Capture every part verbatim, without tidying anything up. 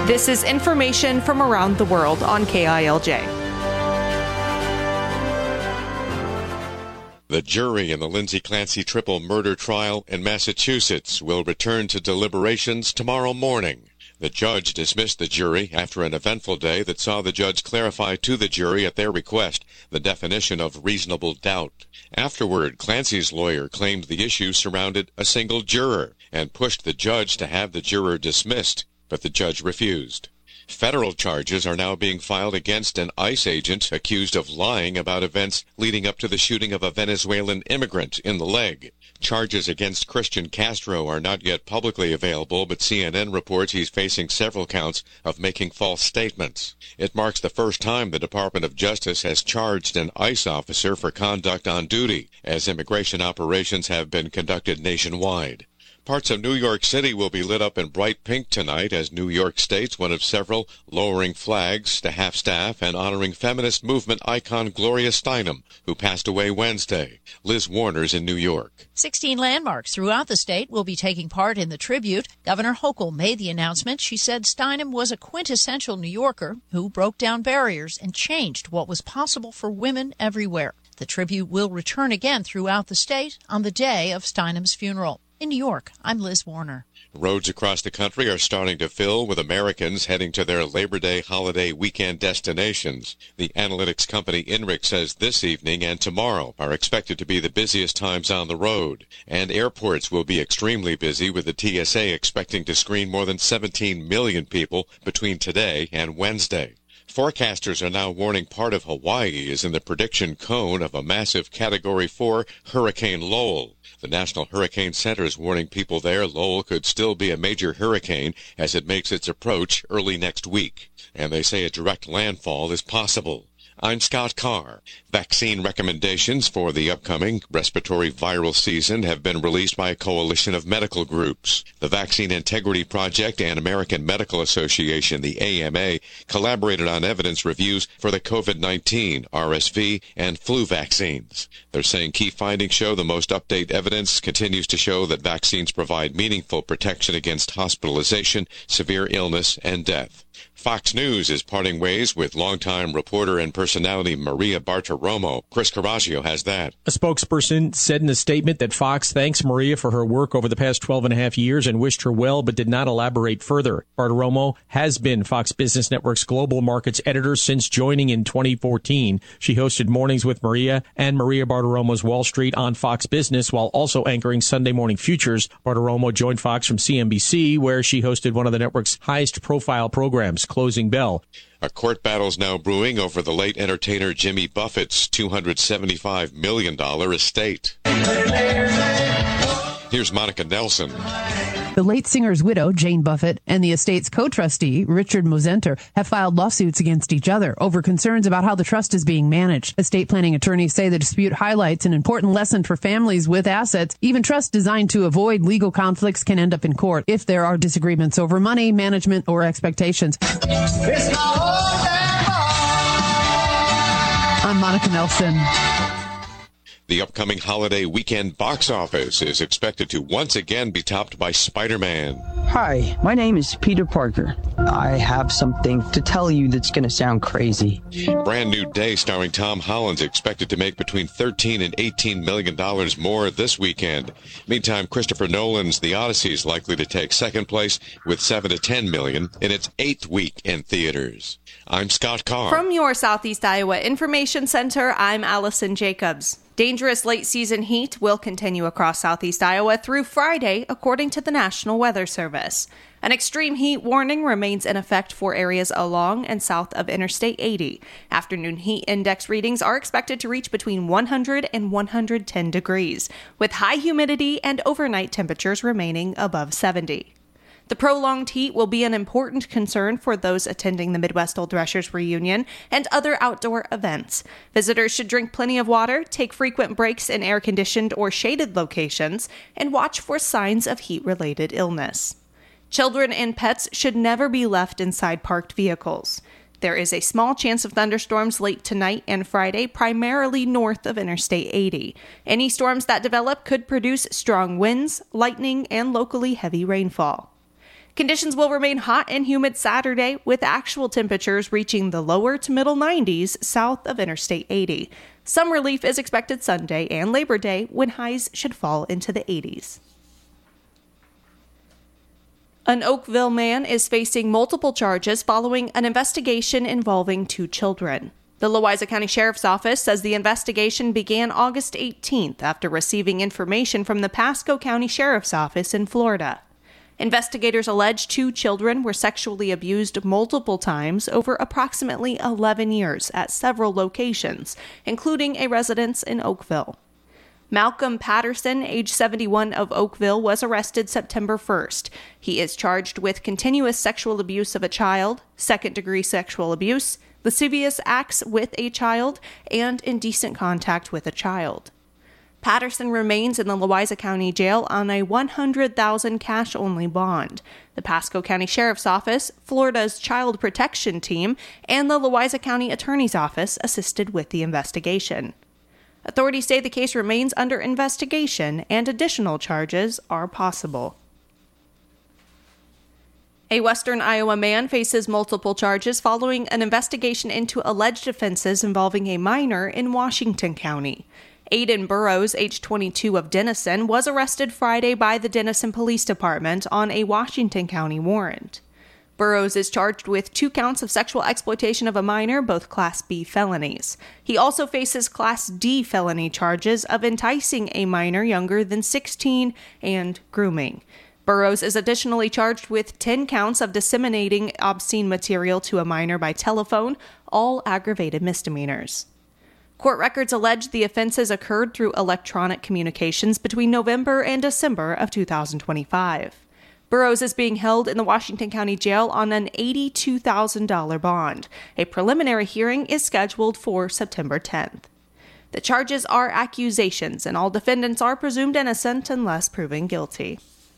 This is information from around the world on K I L J. The jury in the Lindsay Clancy triple murder trial in Massachusetts will return to deliberations tomorrow morning. The judge dismissed the jury after an eventful day that saw the judge clarify to the jury at their request the definition of reasonable doubt. Afterward, Clancy's lawyer claimed the issue surrounded a single juror and pushed the judge to have the juror dismissed, but the judge refused. Federal charges are now being filed against an ICE agent accused of lying about events leading up to the shooting of a Venezuelan immigrant in the leg. Charges against Christian Castro are not yet publicly available, but C N N reports he's facing several counts of making false statements. It marks the first time the Department of Justice has charged an ICE officer for conduct on duty, as immigration operations have been conducted nationwide. Parts of New York City will be lit up in bright pink tonight as New York State's one of several lowering flags to half-staff and honoring feminist movement icon Gloria Steinem, who passed away Wednesday. Liz Warner's in New York. Sixteen landmarks throughout the state will be taking part in the tribute. Governor Hochul made the announcement. She said Steinem was a quintessential New Yorker who broke down barriers and changed what was possible for women everywhere. The tribute will return again throughout the state on the day of Steinem's funeral. In New York, I'm Liz Warner. Roads across the country are starting to fill with Americans heading to their Labor Day holiday weekend destinations. The analytics company INRIX says this evening and tomorrow are expected to be the busiest times on the road. And airports will be extremely busy, with the T S A expecting to screen more than seventeen million people between today and Wednesday. Forecasters are now warning part of Hawaii is in the prediction cone of a massive Category four Hurricane Lowell. The National Hurricane Center is warning people there Lowell could still be a major hurricane as it makes its approach early next week. And they say a direct landfall is possible. I'm Scott Carr. Vaccine recommendations for the upcoming respiratory viral season have been released by a coalition of medical groups. The Vaccine Integrity Project and American Medical Association, the A M A, collaborated on evidence reviews for the COVID nineteen, R S V, and flu vaccines. They're saying key findings show the most up-to-date evidence continues to show that vaccines provide meaningful protection against hospitalization, severe illness, and death. Fox News is parting ways with longtime reporter and personality Maria Bartiromo. Chris Carragio has that. A spokesperson said in a statement that Fox thanks Maria for her work over the past twelve and a half years and wished her well, but did not elaborate further. Bartiromo has been Fox Business Network's global markets editor since joining in twenty fourteen. She hosted Mornings with Maria and Maria Bartiromo's Wall Street on Fox Business while also anchoring Sunday Morning Futures. Bartiromo joined Fox from C N B C, where she hosted one of the network's highest profile programs, Closing Bell. A court battle's now brewing over the late entertainer Jimmy Buffett's two hundred seventy-five million dollars estate. Here's Monica Nelson. The late singer's widow, Jane Buffett, and the estate's co-trustee, Richard Mosenter, have filed lawsuits against each other over concerns about how the trust is being managed. Estate planning attorneys say the dispute highlights an important lesson for families with assets. Even trusts designed to avoid legal conflicts can end up in court if there are disagreements over money, management, or expectations. I'm Monica Nelson. The upcoming holiday weekend box office is expected to once again be topped by Spider-Man. Hi, my name is Peter Parker. I have something to tell you that's going to sound crazy. Brand New Day starring Tom Holland's expected to make between thirteen and eighteen million dollars more this weekend. Meantime, Christopher Nolan's The Odyssey is likely to take second place with seven to ten million in its eighth week in theaters. I'm Scott Carr. From your Southeast Iowa Information Center, I'm Allison Jacobs. Dangerous late-season heat will continue across Southeast Iowa through Friday, according to the National Weather Service. An extreme heat warning remains in effect for areas along and south of Interstate eighty. Afternoon heat index readings are expected to reach between one hundred and one hundred ten degrees, with high humidity and overnight temperatures remaining above seventy. The prolonged heat will be an important concern for those attending the Midwest Old Threshers reunion and other outdoor events. Visitors should drink plenty of water, take frequent breaks in air-conditioned or shaded locations, and watch for signs of heat-related illness. Children and pets should never be left inside parked vehicles. There is a small chance of thunderstorms late tonight and Friday, primarily north of Interstate eighty. Any storms that develop could produce strong winds, lightning, and locally heavy rainfall. Conditions will remain hot and humid Saturday, with actual temperatures reaching the lower to middle nineties south of Interstate eighty. Some relief is expected Sunday and Labor Day, when highs should fall into the eighties. An Oakville man is facing multiple charges following an investigation involving two children. The Louisa County Sheriff's Office says the investigation began August eighteenth after receiving information from the Pasco County Sheriff's Office in Florida. Investigators allege two children were sexually abused multiple times over approximately eleven years at several locations, including a residence in Oakville. Malcolm Patterson, age seventy-one, of Oakville, was arrested September first. He is charged with continuous sexual abuse of a child, second-degree sexual abuse, lascivious acts with a child, and indecent contact with a child. Patterson remains in the Louisa County Jail on a one hundred thousand dollars cash-only bond. The Pasco County Sheriff's Office, Florida's Child Protection Team, and the Louisa County Attorney's Office assisted with the investigation. Authorities say the case remains under investigation and additional charges are possible. A Western Iowa man faces multiple charges following an investigation into alleged offenses involving a minor in Washington County. Aiden Burrows, age twenty-two, of Denison, was arrested Friday by the Denison Police Department on a Washington County warrant. Burrows is charged with two counts of sexual exploitation of a minor, both Class B felonies. He also faces Class D felony charges of enticing a minor younger than sixteen and grooming. Burrows is additionally charged with ten counts of disseminating obscene material to a minor by telephone, all aggravated misdemeanors. Court records allege the offenses occurred through electronic communications between November and December of two thousand twenty-five. Burrows is being held in the Washington County Jail on an eighty-two thousand dollars bond. A preliminary hearing is scheduled for September tenth. The charges are accusations, and all defendants are presumed innocent unless proven guilty.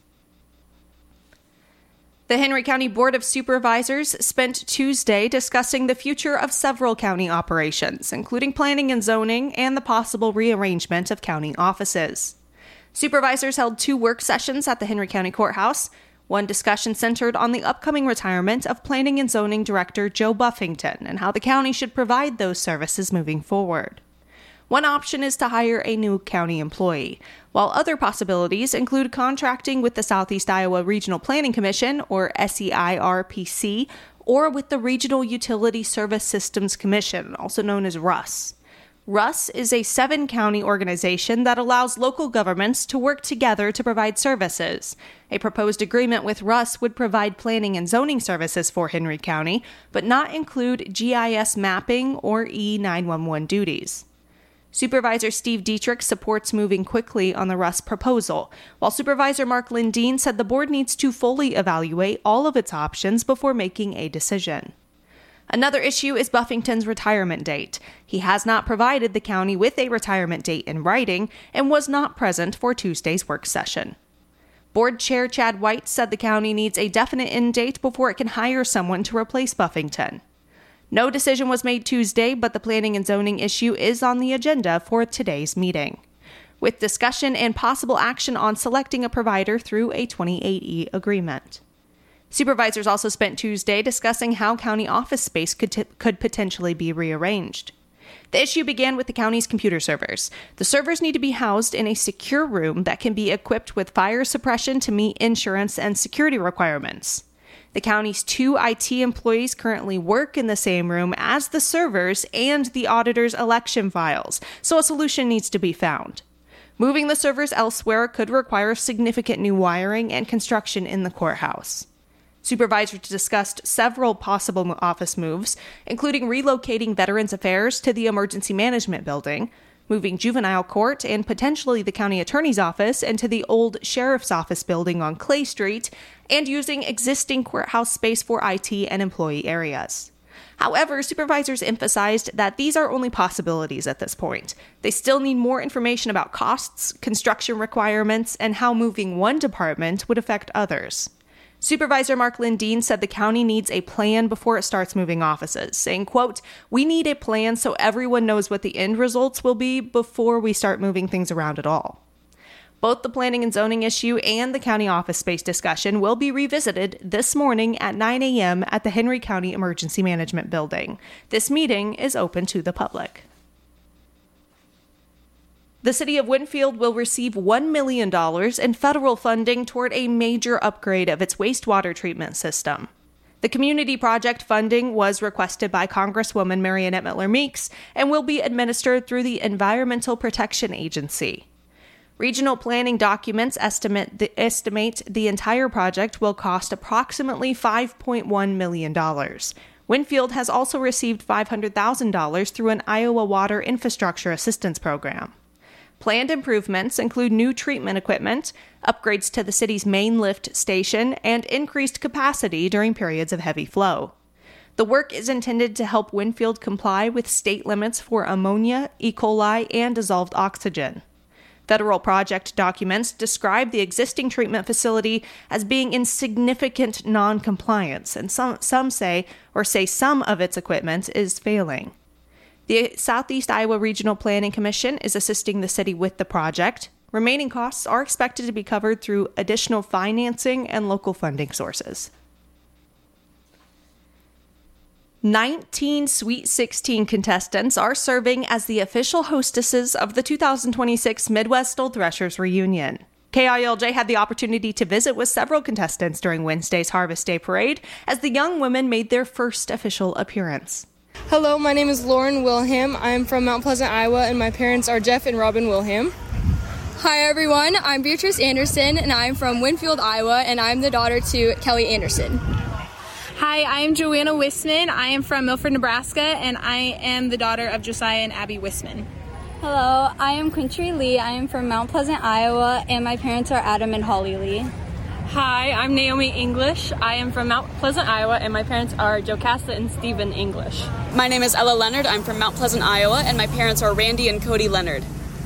The Henry County Board of Supervisors spent Tuesday discussing the future of several county operations, including planning and zoning and the possible rearrangement of county offices. Supervisors held two work sessions at the Henry County Courthouse. One discussion centered on the upcoming retirement of Planning and Zoning Director Joe Buffington and how the county should provide those services moving forward. One option is to hire a new county employee, while other possibilities include contracting with the Southeast Iowa Regional Planning Commission, or S E I R P C, or with the Regional Utility Service Systems Commission, also known as R U S. R U S is a seven-county organization that allows local governments to work together to provide services. A proposed agreement with R U S would provide planning and zoning services for Henry County, but not include G I S mapping or E nine one one duties. Supervisor Steve Dietrich supports moving quickly on the R U S proposal, while Supervisor Mark Lindeen said the board needs to fully evaluate all of its options before making a decision. Another issue is Buffington's retirement date. He has not provided the county with a retirement date in writing and was not present for Tuesday's work session. Board Chair Chad White said the county needs a definite end date before it can hire someone to replace Buffington. No decision was made Tuesday, but the planning and zoning issue is on the agenda for today's meeting, with discussion and possible action on selecting a provider through a twenty-eight E agreement. Supervisors also spent Tuesday discussing how county office space could, t- could potentially be rearranged. The issue began with the county's computer servers. The servers need to be housed in a secure room that can be equipped with fire suppression to meet insurance and security requirements. The county's two I T employees currently work in the same room as the servers and the auditor's election files, so a solution needs to be found. Moving the servers elsewhere could require significant new wiring and construction in the courthouse. Supervisors discussed several possible office moves, including relocating Veterans Affairs to the Emergency Management Building, moving Juvenile Court and potentially the County Attorney's Office into the old Sheriff's Office building on Clay Street, and using existing courthouse space for I T and employee areas. However, supervisors emphasized that these are only possibilities at this point. They still need more information about costs, construction requirements, and how moving one department would affect others. Supervisor Mark Lindeen said the county needs a plan before it starts moving offices, saying, quote, "We need a plan so everyone knows what the end results will be before we start moving things around at all." Both the planning and zoning issue and the county office space discussion will be revisited this morning at nine a.m. at the Henry County Emergency Management Building. This meeting is open to the public. The city of Winfield will receive one million dollars in federal funding toward a major upgrade of its wastewater treatment system. The community project funding was requested by Congresswoman Mariannette Miller Meeks and will be administered through the Environmental Protection Agency. Regional planning documents estimate the, estimate the entire project will cost approximately five point one million dollars. Winfield has also received five hundred thousand dollars through an Iowa Water Infrastructure Assistance Program. Planned improvements include new treatment equipment, upgrades to the city's main lift station, and increased capacity during periods of heavy flow. The work is intended to help Winfield comply with state limits for ammonia, E. coli, and dissolved oxygen. Federal project documents describe the existing treatment facility as being in significant non-compliance, and some, some say, or say some of its equipment is failing. The Southeast Iowa Regional Planning Commission is assisting the city with the project. Remaining costs are expected to be covered through additional financing and local funding sources. nineteen Sweet sixteen contestants are serving as the official hostesses of the two thousand twenty-six Midwest Old Threshers reunion. K I L J had the opportunity to visit with several contestants during Wednesday's Harvest Day Parade as the young women made their first official appearance. Hello, my name is Lauren Wilhelm. I'm from Mount Pleasant, Iowa, and my parents are Jeff and Robin Wilhelm. Hi everyone, I'm Beatrice Anderson, and I'm from Winfield, Iowa, and I'm the daughter to Kelly Anderson. Hi, I am Joanna Wisman. I am from Milford, Nebraska, and I am the daughter of Josiah and Abby Wisman. Hello, I am Quintry Lee. I am from Mount Pleasant, Iowa, and my parents are Adam and Holly Lee. Hi, I'm Naomi English. I am from Mount Pleasant, Iowa, and my parents are Jocasta and Stephen English. My name is Ella Leonard. I'm from Mount Pleasant, Iowa, and my parents are Randy and Cody Leonard.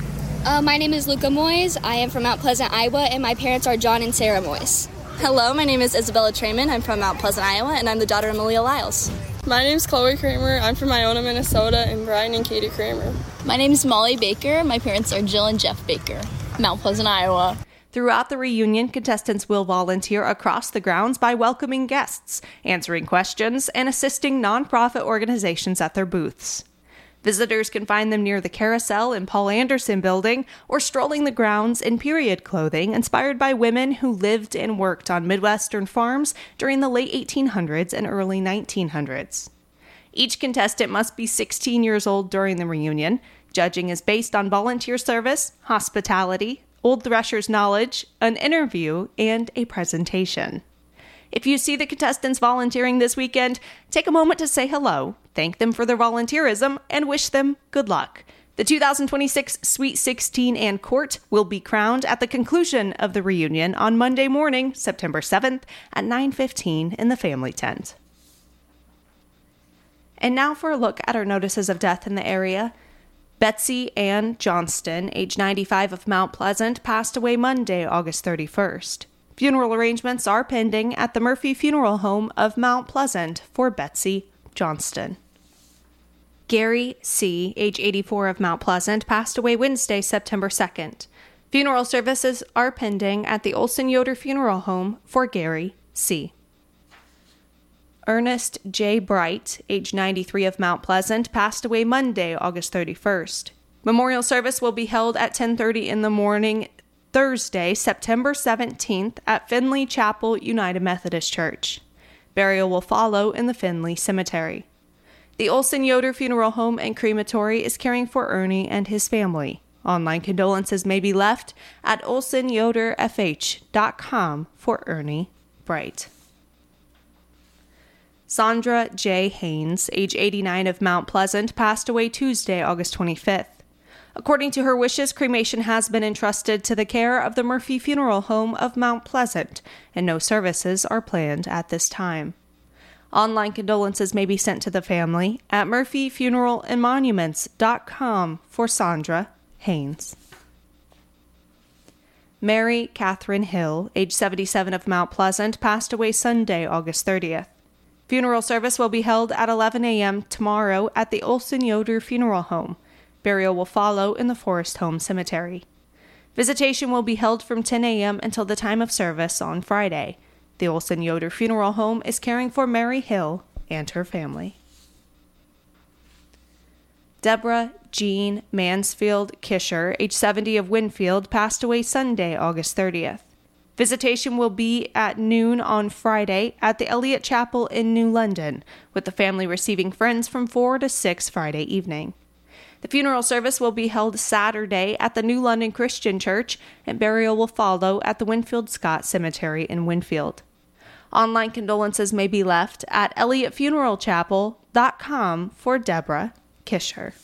Uh, my name is Luca Moyes. I am from Mount Pleasant, Iowa, and my parents are John and Sarah Moyes. Hello, my name is Isabella Trayman. I'm from Mount Pleasant, Iowa, and I'm the daughter of Malia Lyles. My name is Chloe Kramer. I'm from Iona, Minnesota, and Brian and Katie Kramer. My name is Molly Baker. My parents are Jill and Jeff Baker. Mount Pleasant, Iowa. Throughout the reunion, contestants will volunteer across the grounds by welcoming guests, answering questions, and assisting nonprofit organizations at their booths. Visitors can find them near the Carousel and Paul Anderson Building or strolling the grounds in period clothing inspired by women who lived and worked on Midwestern farms during the late eighteen hundreds and early nineteen hundreds. Each contestant must be sixteen years old during the reunion. Judging is based on volunteer service, hospitality, Old Threshers knowledge, an interview, and a presentation. If you see the contestants volunteering this weekend, take a moment to say hello, thank them for their volunteerism, and wish them good luck. The two thousand twenty-six Sweet sixteen and Court will be crowned at the conclusion of the reunion on Monday morning, September seventh at nine fifteen in the family tent. And now for a look at our notices of death in the area. Betsy Ann Johnston, age ninety-five, of Mount Pleasant, passed away Monday, August thirty-first. Funeral arrangements are pending at the Murphy Funeral Home of Mount Pleasant for Betsy Johnston. Gary C., age eighty-four, of Mount Pleasant, passed away Wednesday, September second. Funeral services are pending at the Olson Yoder Funeral Home for Gary C. Ernest J. Bright, age ninety-three, of Mount Pleasant, passed away Monday, August thirty-first. Memorial service will be held at ten thirty in the morning Thursday, September seventeenth, at Finley Chapel United Methodist Church. Burial will follow in the Finley Cemetery. The Olson Yoder Funeral Home and Crematory is caring for Ernie and his family. Online condolences may be left at olson yoder f h dot com for Ernie Bright. Sandra J. Haynes, age eighty-nine, of Mount Pleasant, passed away Tuesday, August twenty-fifth. According to her wishes, cremation has been entrusted to the care of the Murphy Funeral Home of Mount Pleasant, and no services are planned at this time. Online condolences may be sent to the family at murphy funeral and monuments dot com for Sandra Haynes. Mary Catherine Hill, age seventy-seven, of Mount Pleasant, passed away Sunday, August thirtieth. Funeral service will be held at eleven a.m. tomorrow at the Olson Yoder Funeral Home. Burial will follow in the Forest Home Cemetery. Visitation will be held from ten a.m. until the time of service on Friday. The Olson Yoder Funeral Home is caring for Mary Hill and her family. Deborah Jean Mansfield Kisher, age seventy, of Winfield, passed away Sunday, August thirtieth. Visitation will be at noon on Friday at the Elliott Chapel in New London, with the family receiving friends from four to six Friday evening. The funeral service will be held Saturday at the New London Christian Church, and burial will follow at the Winfield Scott Cemetery in Winfield. Online condolences may be left at elliott funeral chapel dot com for Deborah Kisher.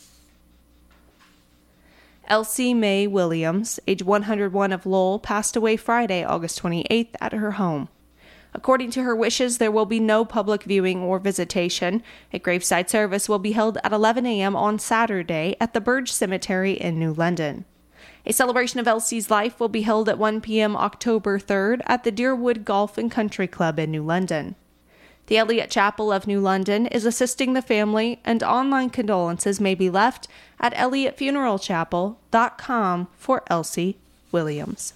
Elsie Mae Williams, age one hundred one, of Lowell, passed away Friday, August twenty-eighth, at her home. According to her wishes, there will be no public viewing or visitation. A graveside service will be held at eleven a.m. on Saturday at the Burge Cemetery in New London. A celebration of Elsie's life will be held at one p.m. October third at the Deerwood Golf and Country Club in New London. The Elliott Chapel of New London is assisting the family, and online condolences may be left at elliott funeral chapel dot com for Elsie Williams.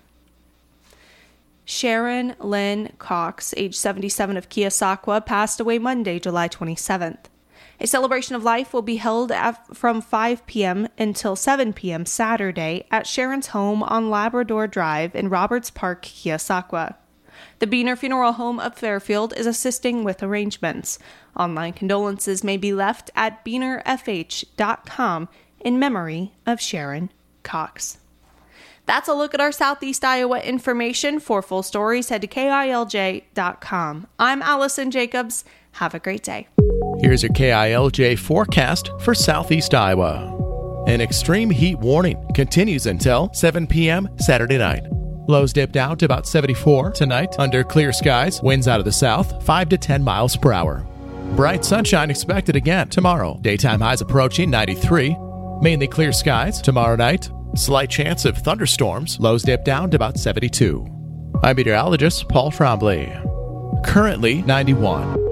Sharon Lynn Cox, age seventy-seven, of Keosauqua, passed away Monday, July twenty-seventh. A celebration of life will be held at, from five p.m. until seven p.m. Saturday at Sharon's home on Labrador Drive in Roberts Park, Keosauqua. The Beener Funeral Home of Fairfield is assisting with arrangements. Online condolences may be left at beener f h dot com in memory of Sharon Cox. That's a look at our Southeast Iowa information. For full stories, head to K I L J dot com. I'm Allison Jacobs. Have a great day. Here's your K I L J forecast for Southeast Iowa. An extreme heat warning continues until seven p.m. Saturday night. Lows dip down to about seventy-four tonight under clear skies. Winds out of the south, five to ten miles per hour. Bright sunshine expected again tomorrow. Daytime highs approaching ninety-three. Mainly clear skies tomorrow night. Slight chance of thunderstorms. Lows dip down to about seventy-two. I'm meteorologist Paul Trombley. Currently ninety-one.